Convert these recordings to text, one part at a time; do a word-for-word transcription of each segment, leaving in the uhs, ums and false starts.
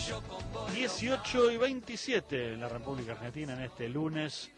dieciocho y veintisiete en la República Argentina en este lunes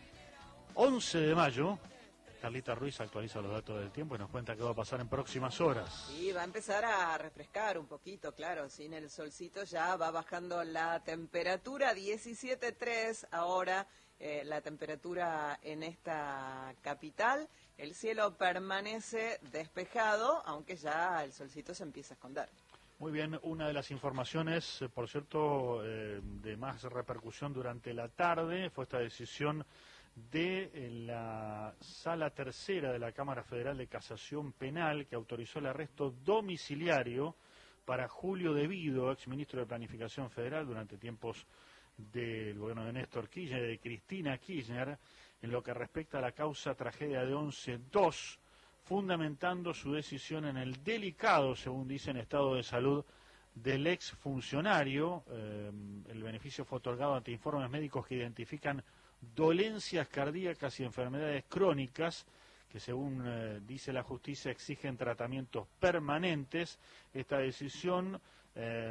once de mayo. Carlita Ruiz actualiza los datos del tiempo y nos cuenta qué va a pasar en próximas horas. Sí, va a empezar a refrescar un poquito, claro, sin el solcito ya va bajando la temperatura, diecisiete punto tres ahora eh, la temperatura en esta capital. El cielo permanece despejado, aunque ya el solcito se empieza a esconder. Muy bien, una de las informaciones, eh, por cierto, eh, de más repercusión durante la tarde fue esta decisión de eh, la Sala Tercera de la Cámara Federal de Casación Penal, que autorizó el arresto domiciliario para Julio De Vido, exministro de Planificación Federal durante tiempos del gobierno de Néstor Kirchner, de Cristina Kirchner, en lo que respecta a la causa tragedia de once dos, fundamentando su decisión en el delicado, según dicen, estado de salud del exfuncionario. Eh, el beneficio fue otorgado ante informes médicos que identifican dolencias cardíacas y enfermedades crónicas que, según eh, dice la justicia, exigen tratamientos permanentes. Esta decisión eh,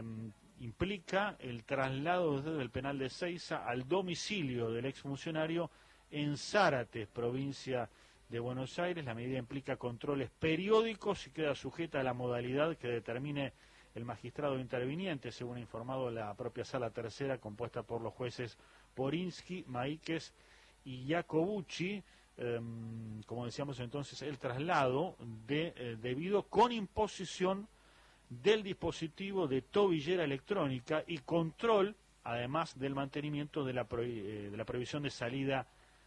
implica el traslado desde el penal de Ezeiza al domicilio del exfuncionario en Zárate, provincia de Buenos Aires. La medida implica controles periódicos y queda sujeta a la modalidad que determine el magistrado interviniente, según ha informado la propia Sala Tercera, compuesta por los jueces Porinsky, Maíquez y Jacobucci. Eh, como decíamos entonces, el traslado de eh, debido con imposición del dispositivo de tobillera electrónica y control, además del mantenimiento de la, pro, eh, de la prohibición de salida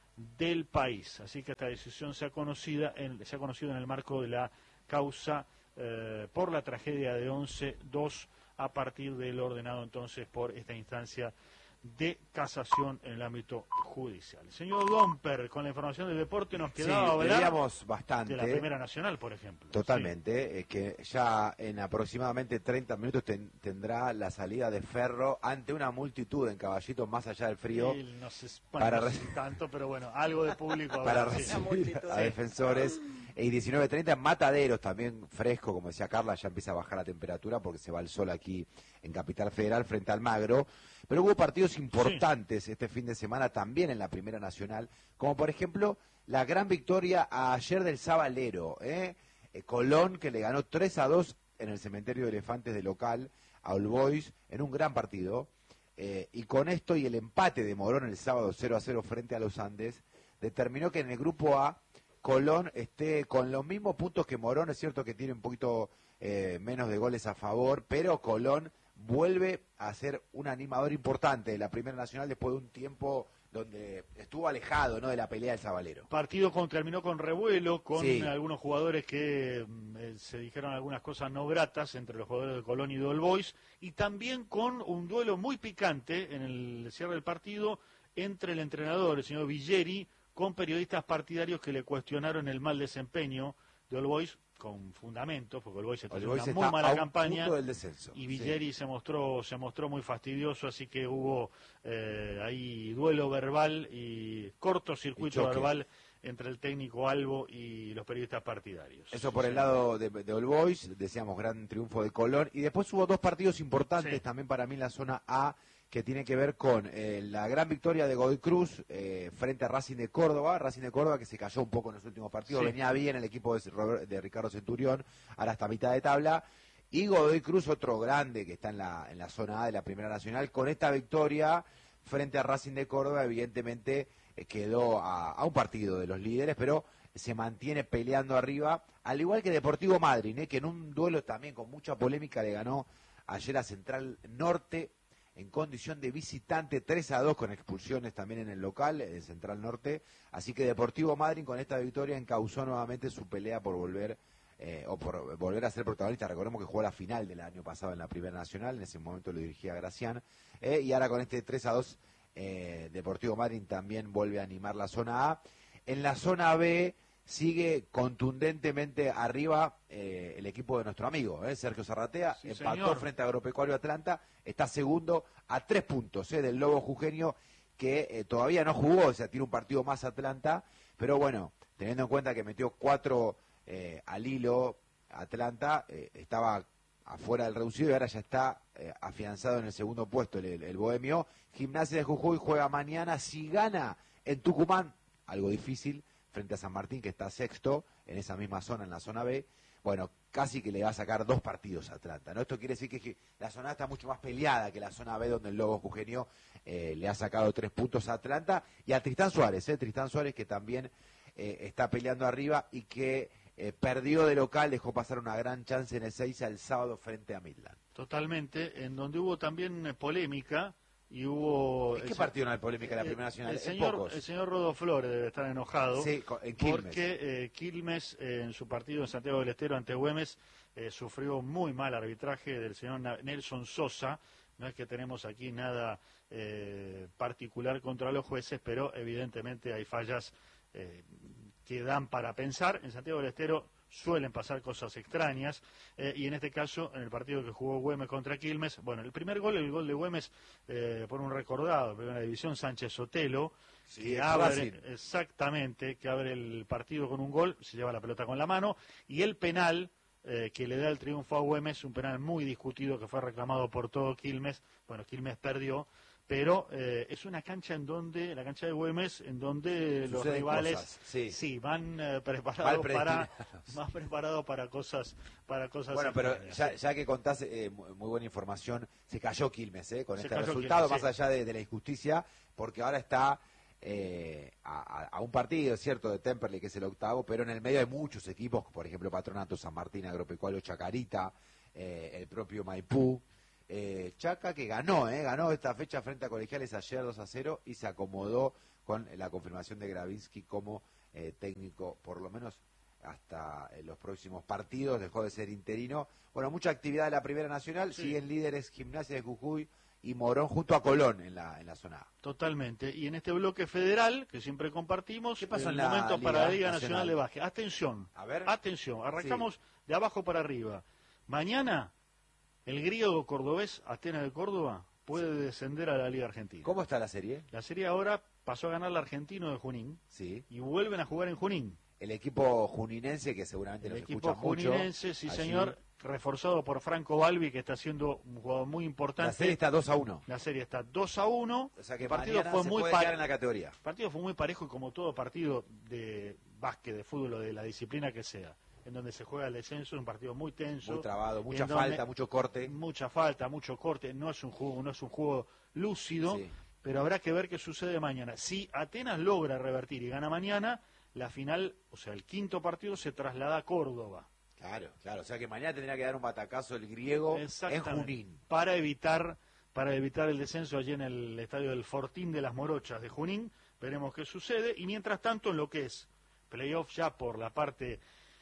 del país. Así que esta decisión se ha conocido en, se ha conocido en el marco de la causa eh, por la tragedia de once dos, a partir del ordenado entonces por esta instancia de casación en el ámbito judicial. Señor Domper, con la información del deporte nos quedaba sí, hablar veíamos bastante, de la Primera Nacional, por ejemplo. Totalmente, sí. Es que ya en aproximadamente treinta minutos ten, tendrá la salida de Ferro ante una multitud en Caballito, más allá del frío. Sí, no sé, bueno, para no sé tanto, pero bueno, algo de público. Para habrá, recibir sí. a Defensores. Y diecinueve treinta Mataderos, también fresco, como decía Carla, ya empieza a bajar la temperatura porque se va el sol aquí en Capital Federal frente al Magro. Pero hubo partidos importantes sí. este fin de semana también en la Primera Nacional, como por ejemplo la gran victoria ayer del Sabalero, ¿eh? Eh, Colón, que le ganó tres a dos en el Cementerio de Elefantes de local a All Boys en un gran partido. Eh, y con esto y el empate de Morón el sábado cero a cero frente a los Andes, determinó que en el grupo A Colón esté con los mismos puntos que Morón. Es cierto que tiene un poquito eh, menos de goles a favor, pero Colón vuelve a ser un animador importante de la Primera Nacional después de un tiempo donde estuvo alejado, ¿no?, de la pelea del Sabalero. Partido con, terminó con revuelo, con sí. algunos jugadores que eh, se dijeron algunas cosas no gratas entre los jugadores de Colón y de All Boys, y también con un duelo muy picante en el cierre del partido entre el entrenador, el señor Villeri, con periodistas partidarios que le cuestionaron el mal desempeño de All Boys, con fundamentos, porque All Boys está haciendo una muy mala campaña del descenso, y Villeri sí. se mostró se mostró muy fastidioso, así que hubo eh, ahí duelo verbal y cortocircuito verbal entre el técnico Albo y los periodistas partidarios. Eso por sí. el lado de, de All Boys, decíamos gran triunfo de Colón, y después hubo dos partidos importantes sí. también para mí en la zona A, que tiene que ver con eh, la gran victoria de Godoy Cruz eh, frente a Racing de Córdoba, Racing de Córdoba que se cayó un poco en los últimos partidos, sí. venía bien el equipo de, Robert, de Ricardo Centurión, ahora está a mitad de tabla, y Godoy Cruz, otro grande que está en la, en la zona A de la Primera Nacional, con esta victoria frente a Racing de Córdoba, evidentemente eh, quedó a, a un partido de los líderes, pero se mantiene peleando arriba, al igual que Deportivo Madryn, eh, que en un duelo también con mucha polémica le ganó ayer a Central Norte, en condición de visitante, tres a dos con expulsiones también en el local, en Central Norte. Así que Deportivo Madryn con esta victoria encauzó nuevamente su pelea por volver eh, o por volver a ser protagonista. Recordemos que jugó la final del año pasado en la Primera Nacional, en ese momento lo dirigía Gracián, eh, y ahora con este tres a dos eh, Deportivo Madryn también vuelve a animar la zona A. En la zona B sigue contundentemente arriba eh, el equipo de nuestro amigo, eh, Sergio Zarratea, sí, empató señor. frente a Agropecuario Atlanta, está segundo a tres puntos eh, del Lobo Jujeño, que eh, todavía no jugó, o sea, tiene un partido más Atlanta, pero bueno, teniendo en cuenta que metió cuatro eh, al hilo Atlanta, eh, estaba afuera del reducido y ahora ya está eh, afianzado en el segundo puesto el, el, el Bohemio. Gimnasia de Jujuy juega mañana, si gana en Tucumán, algo difícil, frente a San Martín, que está sexto en esa misma zona, en la zona B. Bueno, casi que le va a sacar dos partidos a Atlanta, ¿no? Esto quiere decir que, que la zona A está mucho más peleada que la zona B, donde el Lobo Jujeño eh, le ha sacado tres puntos a Atlanta, y a Tristán Suárez, ¿eh? Tristán Suárez que también eh, está peleando arriba y que eh, perdió de local, dejó pasar una gran chance en el seis el sábado frente a Midland. Totalmente, en donde hubo también eh, polémica. Y hubo... ¿En qué partido no hay polémica en la Primera Nacional? El señor, el señor Rodo Flores debe estar enojado. Sí, en Quilmes. Porque eh, Quilmes, eh, en su partido en Santiago del Estero ante Güemes, eh, sufrió muy mal arbitraje del señor Nelson Sosa. No es que tenemos aquí nada eh, particular contra los jueces, pero evidentemente hay fallas eh, que dan para pensar. En Santiago del Estero suelen pasar cosas extrañas, eh, y en este caso, en el partido que jugó Güemes contra Quilmes, bueno, el primer gol, el gol de Güemes, eh, por un recordado, primera división, Sánchez Sotelo, sí, que abre, exactamente, que abre el partido con un gol, se lleva la pelota con la mano, y el penal eh, que le da el triunfo a Güemes, un penal muy discutido que fue reclamado por todo Quilmes, bueno, Quilmes perdió, pero eh, es una cancha en donde, la cancha de Güemes, en donde Suceden los rivales cosas, sí. sí van eh, preparados para más preparados para cosas para cosas bueno, pero ya, sí. ya que contás eh, muy buena información, se cayó Quilmes eh, con se este resultado, Quilmes, más sí. allá de, de la injusticia, porque ahora está eh, a, a un partido, cierto, de Temperley, que es el octavo, pero en el medio hay muchos equipos, por ejemplo, Patronato, San Martín, Agropecuario, Chacarita, eh, el propio Maipú. Eh, Chaca que ganó, eh, ganó esta fecha frente a Colegiales ayer dos a cero y se acomodó con la confirmación de Gravinsky como eh, técnico, por lo menos hasta eh, los próximos partidos, dejó de ser interino. Bueno, mucha actividad de la Primera Nacional, sí. Siguen líderes Gimnasia de Jujuy y Morón junto a Colón en la en la zona A. Totalmente, y en este bloque federal que siempre compartimos, ¿qué pasó el en la momento Liga para la Liga Nacional? Nacional de Básquet. Atención, a ver. atención, arrancamos sí. de abajo para arriba. Mañana el griego cordobés Atenas de Córdoba puede sí. descender a la Liga Argentina. ¿Cómo está la serie? La serie ahora pasó a ganar el Argentino de Junín, sí. y vuelven a jugar en Junín. El equipo juninense, que seguramente el nos equipo escucha mucho. El equipo juninense, sí allí. Señor, reforzado por Franco Balbi, que está siendo un jugador muy importante. La serie está dos a uno. La serie está dos a uno. O sea que el partido fue se muy puede quedar en la categoría. El partido fue muy parejo, y como todo partido de básquet, de fútbol o de la disciplina que sea, en donde se juega el descenso, un partido muy tenso, muy trabado, mucha donde, falta, mucho corte, mucha falta, mucho corte. No es un juego, no es un juego lúcido, sí. pero habrá que ver qué sucede mañana. Si Atenas logra revertir y gana mañana, la final, o sea, el quinto partido se traslada a Córdoba. Claro, claro, o sea que mañana tendría que dar un batacazo el griego en Junín. Para evitar, para evitar el descenso allí en el estadio del Fortín de las Morochas de Junín. Veremos qué sucede. Y mientras tanto, en lo que es playoff ya por la parte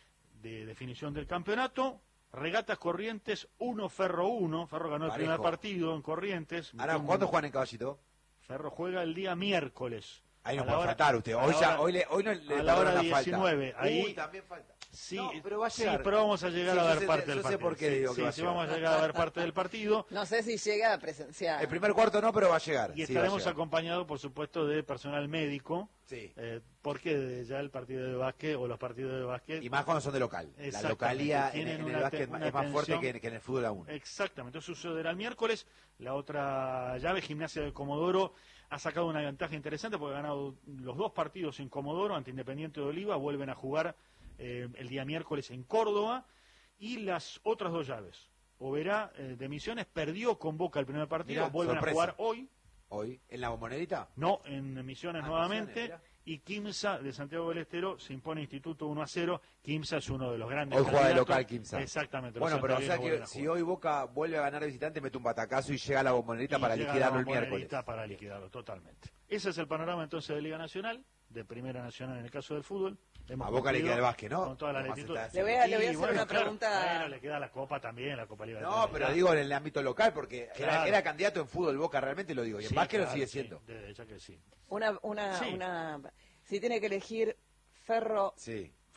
de definición del campeonato, Regatas Corrientes uno, Ferro uno. Ferro ganó el Parejo. primer partido en Corrientes. Ahora, ¿cuándo juegan en Caballito? Ferro juega el día miércoles. Ahí no puede faltar usted. Hoy, ya, hora, hoy, le, hoy no le a la hora diecinueve. Falta. Ahí Uy, también falta. Sí, no, pero va a llegar. Sí, pero vamos a llegar sí, a ver sé, parte yo del sé partido. Por qué sí, digo sí, que sí, vamos a llegar a ver parte del partido. No sé si llega a presenciar. El primer cuarto no, pero va a llegar. Y sí, estaremos acompañados, por supuesto, de personal médico. Sí. Eh, porque ya el partido de básquet o los partidos de básquet... Y más cuando son de local. La localía en, en el básquet es más fuerte que en, que en el fútbol aún. Exactamente. Eso sucederá el miércoles. La otra llave, Gimnasia de Comodoro, ha sacado una ventaja interesante porque ha ganado los dos partidos en Comodoro ante Independiente de Oliva. Vuelven a jugar eh, el día miércoles en Córdoba. Y las otras dos llaves. Oberá eh, de Misiones perdió con Boca el primer partido. Mirá, vuelven sorpresa. a jugar hoy. ¿Hoy? ¿En la Bombonera? No, en Misiones ah, nuevamente. Misiones, y Quimsa de Santiago del Estero se impone Instituto uno a cero. Quimsa es uno de los grandes. Hoy juega de local Quimsa. Exactamente. Bueno, pero o sea que si hoy Boca vuelve a ganar de visitante, mete un batacazo y llega a la Bombonerita para liquidarlo el miércoles. Para liquidarlo, totalmente. Ese es el panorama entonces de Liga Nacional, de Primera Nacional en el caso del fútbol. Hemos a Boca le queda el básquet, ¿no? Con toda la lentitud. Le voy a, le voy a hacer bueno, una claro, pregunta. Bueno, le queda la Copa también, la Copa Liga. No, pero digo en el ámbito local, porque claro. era, era candidato en fútbol Boca, realmente lo digo. Y en sí, básquet claro, lo sigue sí, siendo. De hecho que sí. Una, una, sí. una. Si tiene que elegir Ferro. Sí.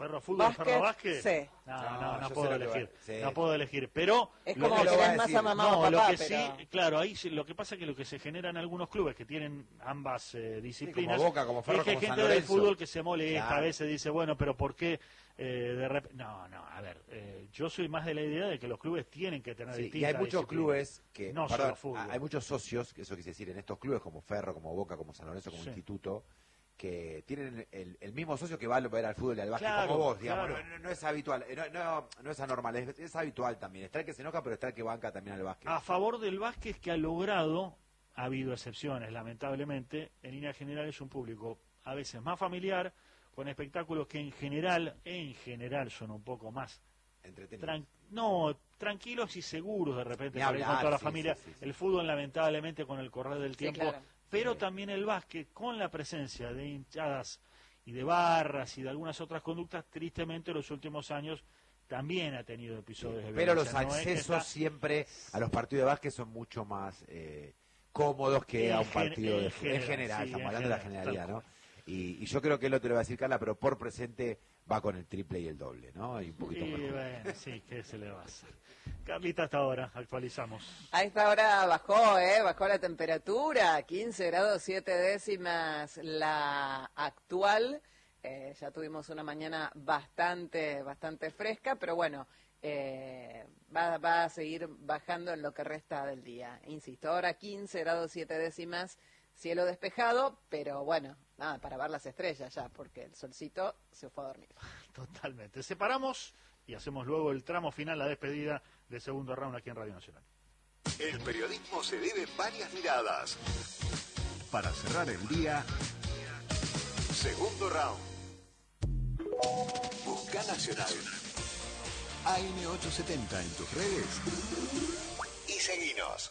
Ferro Fútbol, Básquet, Ferro Básquet. sí. No, No, no, no yo puedo sé lo que elegir. va- sí. No puedo elegir. Pero Es Lo como que que lo va a querés más decir. a mamá no, o papá, lo que pero... sí, claro, ahí sí, lo que pasa es que lo que se genera en algunos clubes que tienen ambas eh, disciplinas, como Boca, como Ferro, es que hay como San gente del Lorenzo. fútbol que se molesta, Claro. a veces dice, bueno, pero ¿por qué eh, de repente? No, no, a ver, eh, yo soy más de la idea de que los clubes tienen que tener Sí, y distintas hay muchos disciplinas. clubes que, No perdón, solo fútbol. hay muchos socios, que eso quise decir, en estos clubes como Ferro, como Boca, como San Lorenzo, como Sí. Instituto, que tienen el, el mismo socio que va a ver al fútbol y al básquet Claro, como vos, digamos. claro. No, no- no es habitual, eh, no, no, no es anormal, es, es habitual también. Está el que se enoja, pero está el que banca también al básquet. A favor del básquet que ha logrado, ha habido excepciones, lamentablemente, en línea general es un público a veces más familiar, con espectáculos que en general, en general son un poco más Entretenido. tran- no, tranquilos y seguros de repente Ni para ir con hablar, toda la sí, familia. sí, sí, sí. El fútbol lamentablemente con el correr del Sí, tiempo, claro. pero Sí. también el básquet con la presencia de hinchadas y de barras y de algunas otras conductas, tristemente en los últimos años también ha tenido episodios de Pero los violencia. No es que accesos está- siempre a los partidos de básquet son mucho más eh, cómodos que En a un gen- partido en de fútbol. En general, general, sí, estamos en hablando de la general, generalidad, tal ¿no? Y, y yo creo que él lo te lo va a decir Carla, pero por presente va con el triple y el doble, ¿no? Y un poquito Y mejor. bueno, sí, ¿qué se le va a hacer? Carlita, hasta ahora, actualizamos. A esta hora bajó, ¿eh? Bajó la temperatura, quince grados siete décimas la actual. Eh, ya tuvimos una mañana bastante, bastante fresca, pero bueno, eh, va, va a seguir bajando en lo que resta del día. Insisto, ahora quince grados siete décimas, cielo despejado, pero bueno, nada, para ver las estrellas ya, porque el solcito se fue a dormir. Totalmente. Separamos y hacemos luego el tramo final, la despedida del segundo round aquí en Radio Nacional. El periodismo se debe varias miradas. Para cerrar el día, segundo round. Busca Nacional. A M ochocientos setenta en tus redes. Y seguinos.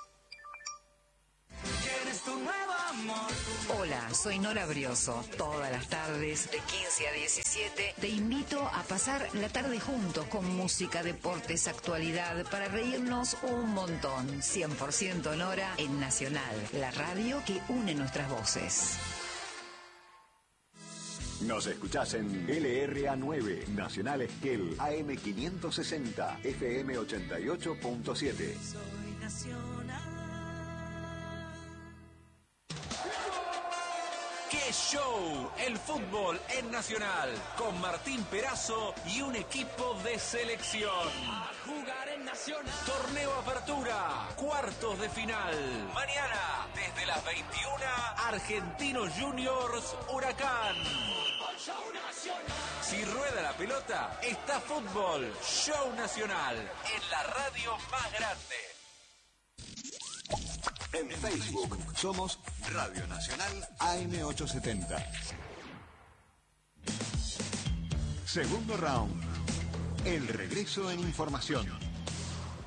Hola, soy Nora Brioso. Todas las tardes, de quince a diecisiete, te invito a pasar la tarde juntos con música, deportes, actualidad, para reírnos un montón. cien por ciento Nora en Nacional, la radio que une nuestras voces. Nos escuchás en L R A nueve, Nacional Esquel, A M quinientos sesenta, F M ochenta y ocho punto siete. ¡Qué show! El fútbol en Nacional, con Martín Perazo y un equipo de selección. A jugar en Nacional. Torneo Apertura, cuartos de final. Mañana, desde las veintiuna, Argentinos Juniors, Huracán. Si rueda la pelota, está fútbol. Show Nacional, en la radio más grande. En Facebook somos Radio Nacional A M ochocientos setenta. Segundo round. El regreso en información.